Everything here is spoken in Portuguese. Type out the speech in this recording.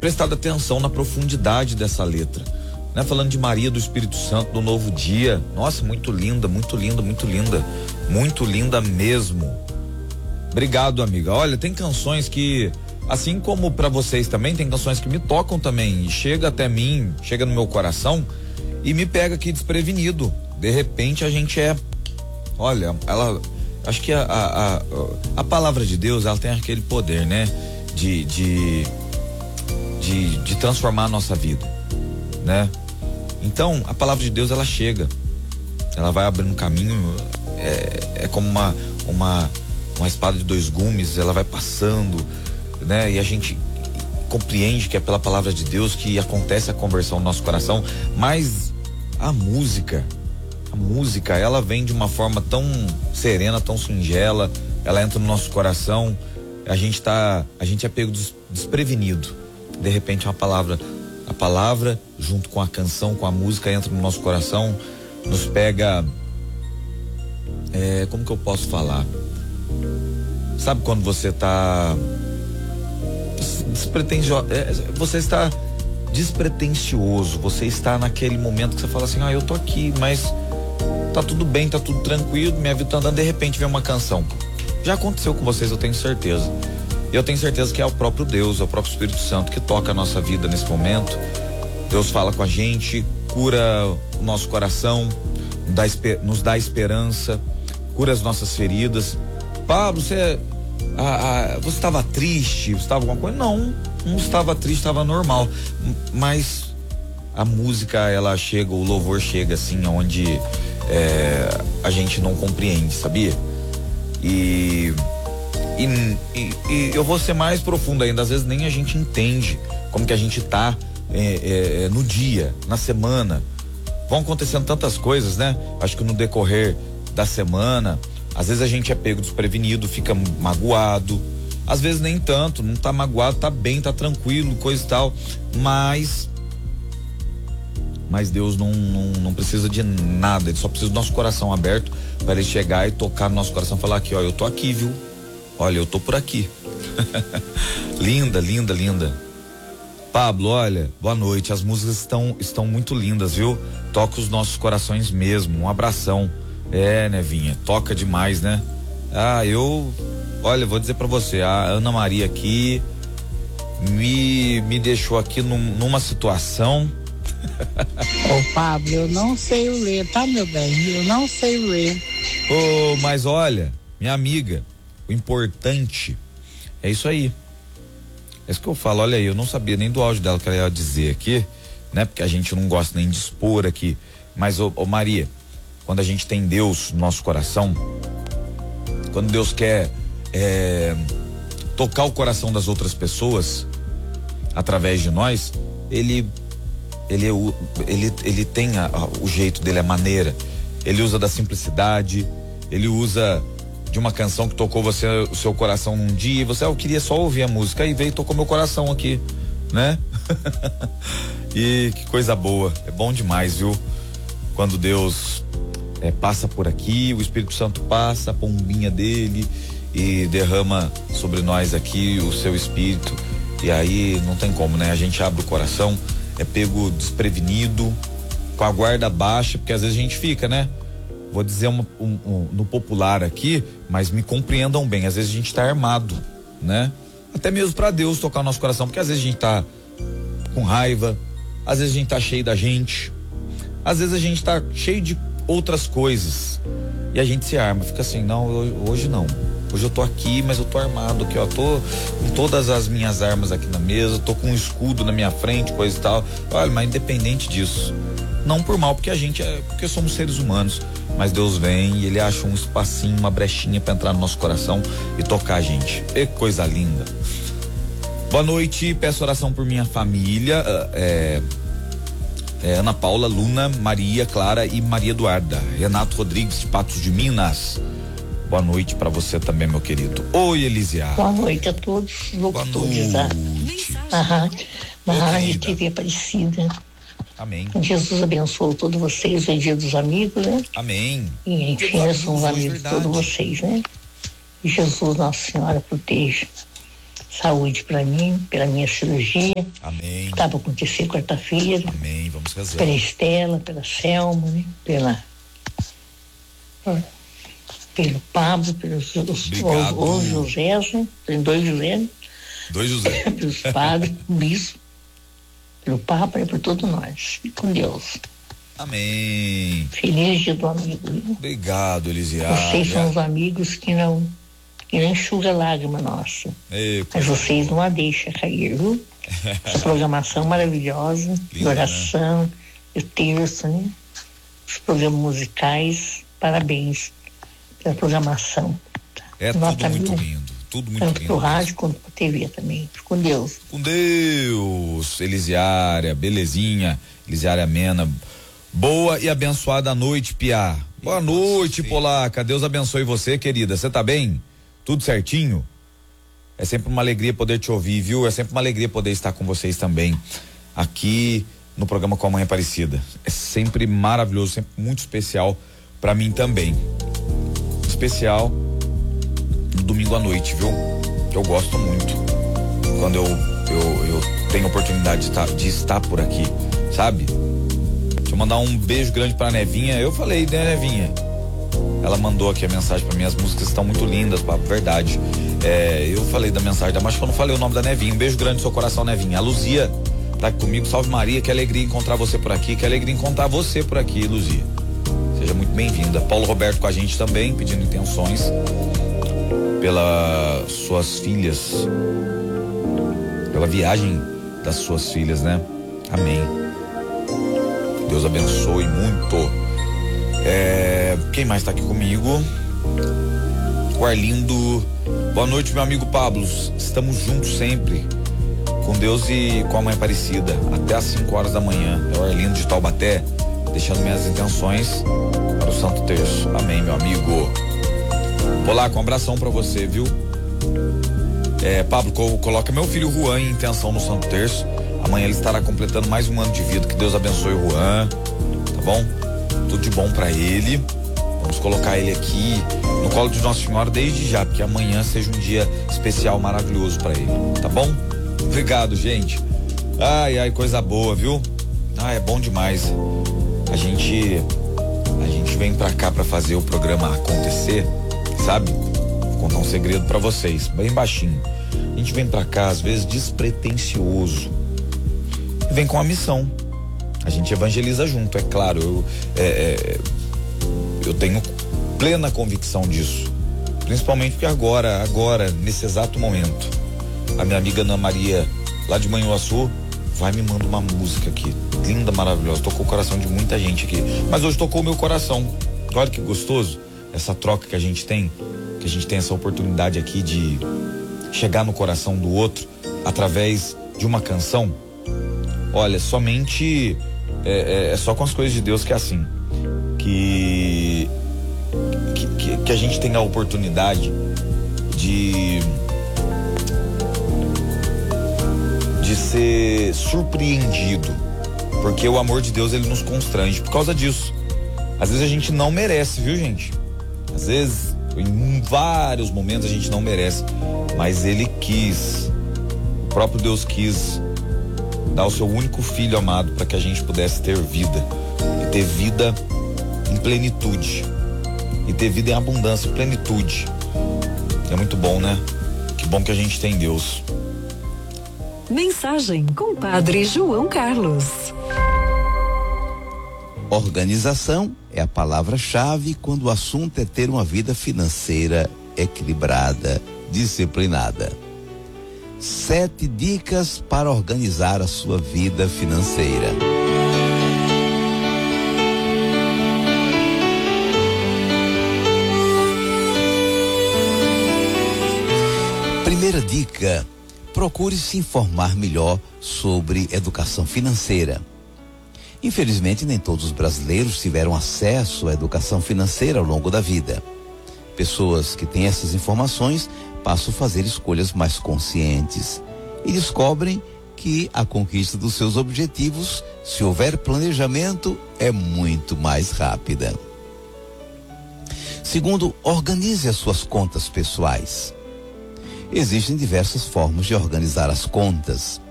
prestado atenção na profundidade dessa letra, né? Falando de Maria, do Espírito Santo, do novo dia. Nossa, muito linda, muito linda, muito linda, muito linda mesmo. Obrigado, amiga. Olha, tem canções que, assim como pra vocês também, tem canções que me tocam também, e chega até mim, chega no meu coração e me pega aqui desprevenido. De repente a gente olha, ela, acho que a palavra de Deus, ela tem aquele poder, né? De transformar a nossa vida, né? Então, a palavra de Deus, ela chega, ela vai abrindo caminho, é como uma espada de dois gumes, ela vai passando, né? E a gente compreende que é pela palavra de Deus que acontece a conversão no nosso coração, mas a música, ela vem de uma forma tão serena, tão singela, ela entra no nosso coração, a gente é pego desprevenido. De repente a palavra junto com a canção, com a música, entra no nosso coração, nos pega, como que eu posso falar? Sabe quando você tá você está despretensioso, você está naquele momento que você fala assim, eu tô aqui, mas tá tudo bem, tá tudo tranquilo, minha vida tá andando, de repente vem uma canção. Já aconteceu com vocês, eu tenho certeza. Eu tenho certeza que é o próprio Deus, é o próprio Espírito Santo que toca a nossa vida nesse momento. Deus fala com a gente, cura o nosso coração, nos dá esperança, cura as nossas feridas. Pablo, você estava triste, você estava alguma coisa? Não estava triste, estava normal. Mas a música, ela chega, o louvor chega assim, onde a gente não compreende, sabia? E eu vou ser mais profundo ainda, às vezes nem a gente entende como que a gente tá no dia, na semana. Vão acontecendo tantas coisas, né? Acho que no decorrer da semana, às vezes a gente é pego desprevenido, fica magoado, às vezes nem tanto, não tá magoado, tá bem, tá tranquilo, coisa e tal, mas Deus não precisa de nada, ele só precisa do nosso coração aberto para ele chegar e tocar no nosso coração, falar aqui, ó, eu tô aqui, viu? Olha, eu tô por aqui. Linda, linda, linda. Pablo, olha, boa noite, as músicas estão muito lindas, viu? Toca os nossos corações mesmo, um abração. Nevinha, toca demais, né? Olha, vou dizer pra você, a Ana Maria aqui me deixou aqui numa situação. Ô Pablo, eu não sei ler, tá, meu bem? Eu não sei ler. Mas olha, minha amiga, o importante é isso aí. É isso que eu falo, olha aí, eu não sabia nem do áudio dela que ela ia dizer aqui, né? Porque a gente não gosta nem de expor aqui. Mas, ô Maria, quando a gente tem Deus no nosso coração, quando Deus quer tocar o coração das outras pessoas através de nós, ele tem o jeito dele, a maneira. Ele usa da simplicidade, ele usa de uma canção que tocou o seu coração num dia, e você, eu queria só ouvir a música, e veio e tocou meu coração aqui, né? E que coisa boa, é bom demais, viu? Quando Deus passa por aqui, o Espírito Santo passa, a pombinha dele, e derrama sobre nós aqui o seu Espírito, e aí não tem como, né? A gente abre o coração, é pego desprevenido, com a guarda baixa, porque às vezes a gente fica, né? Vou dizer no popular aqui, mas me compreendam bem, às vezes a gente tá armado, né? Até mesmo para Deus tocar o nosso coração, porque às vezes a gente tá com raiva, às vezes a gente tá cheio da gente, às vezes a gente tá cheio de outras coisas, e a gente se arma, fica assim, não, hoje não. Hoje eu tô aqui, mas eu tô armado aqui, ó, tô com todas as minhas armas aqui na mesa, tô com um escudo na minha frente, coisa e tal. Olha, mas independente disso, não por mal, porque somos seres humanos, mas Deus vem e ele acha um espacinho, uma brechinha para entrar no nosso coração e tocar a gente. Que coisa linda. Boa noite, peço oração por minha família, Ana Paula, Luna, Maria Clara e Maria Eduarda. Renato Rodrigues de Patos de Minas. Boa noite para você também, meu querido. Oi, Elisia. Boa noite a todos os locutores da Rádio TV Aparecida. Amém. Jesus abençoe todos vocês, o dia dos amigos, né? Amém. E enfim, nós somos amigos de todos vocês, né? E Jesus, Nossa Senhora, proteja. saúde para mim, pela minha cirurgia. Amém. Está para acontecer quarta-feira. Amém. Vamos rezar. Pela Estela, pela Selma, né? Pelo Pablo, pelos José, né? Tem 2 José. 2 José. Pelos padres, por isso, pelo Papa e por todos nós. E com Deus. Amém. Feliz dia do amigo. Viu? Obrigado, Elisiária. Vocês são os amigos que não enxuga lágrima nossa. Mas vocês não a deixam cair, viu? Essa programação maravilhosa, de oração, né? O terço, né? Os programas musicais, parabéns pela programação. É tudo muito lindo, tudo muito lindo. Tanto pro rádio quanto pro TV também. Com Deus. Com Deus, Elisiária, belezinha, Elisiária Mena. Boa e abençoada noite, Piá. Boa noite, Polaca. Deus abençoe você, querida. Você tá bem? Tudo certinho? É sempre uma alegria poder te ouvir, viu? É sempre uma alegria poder estar com vocês também aqui no programa Com a Mãe Aparecida. É sempre maravilhoso, sempre muito especial pra mim também. Especial no domingo à noite, viu? Eu gosto muito quando eu tenho a oportunidade de estar por aqui, sabe? Deixa eu mandar um beijo grande pra Nevinha. Eu falei, né, Nevinha? Ela mandou aqui a mensagem pra mim, as músicas estão muito lindas, papo, verdade. Eu falei da mensagem, mas eu não falei o nome da Nevinha. Um beijo grande no seu coração, Nevinha. A Luzia tá aqui comigo, salve Maria, que alegria encontrar você por aqui, que alegria encontrar você por aqui, Luzia. Seja muito bem-vinda. Paulo Roberto com a gente também, pedindo intenções pelas suas filhas, pela viagem das suas filhas, né? Amém. Deus abençoe muito. Quem mais tá aqui comigo? O Arlindo. Boa noite, meu amigo Pablo. Estamos juntos sempre. Com Deus e com a Mãe Aparecida. Até às 5 horas da manhã. É o Arlindo de Taubaté, deixando minhas intenções para o Santo Terço. Amém, meu amigo. Olá, com um abração pra você, viu? Pablo, coloca meu filho Juan em intenção no Santo Terço. Amanhã ele estará completando mais um ano de vida. Que Deus abençoe o Juan, tá bom? Tudo de bom pra ele. Vamos colocar ele aqui no colo de Nossa Senhora desde já, porque amanhã seja um dia especial, maravilhoso pra ele, tá bom? Obrigado, gente. Ai, coisa boa, viu? É bom demais. A gente vem pra cá pra fazer o programa acontecer, sabe? Vou contar um segredo pra vocês, bem baixinho. A gente vem pra cá, às vezes, despretensioso. E vem com a missão. A gente evangeliza junto, é claro. Eu tenho plena convicção disso. Principalmente porque agora, nesse exato momento, a minha amiga Ana Maria, lá de Manhuaçu, vai me mandar uma música aqui. Linda, maravilhosa. Tocou o coração de muita gente aqui. Mas hoje tocou o meu coração. Olha que gostoso essa troca que a gente tem essa oportunidade aqui de chegar no coração do outro através de uma canção. Olha, somente é só com as coisas de Deus que é assim, que a gente tem a oportunidade de ser surpreendido, porque o amor de Deus, ele nos constrange por causa disso. Às vezes a gente não merece, viu, gente? Às vezes, em vários momentos a gente não merece, mas ele quis, o próprio Deus quis dar o seu único filho amado para que a gente pudesse ter vida, e ter vida em plenitude, e ter vida em abundância, plenitude. É muito bom, né? Que bom que a gente tem Deus. Mensagem com Padre João Carlos. Organização é a palavra-chave quando o assunto é ter uma vida financeira equilibrada, disciplinada. 7 dicas para organizar a sua vida financeira. Primeira dica: procure se informar melhor sobre educação financeira. Infelizmente, nem todos os brasileiros tiveram acesso à educação financeira ao longo da vida. Pessoas que têm essas informações passam a fazer escolhas mais conscientes e descobrem que a conquista dos seus objetivos, se houver planejamento, é muito mais rápida. Segundo, organize as suas contas pessoais. Existem diversas formas de organizar as contas.